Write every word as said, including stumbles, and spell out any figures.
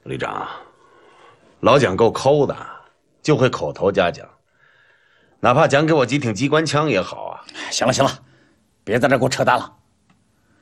旅长，老蒋够抠的，就会口头嘉奖，哪怕讲给我几挺机关枪也好啊。 行了行了，别在这给我扯淡了。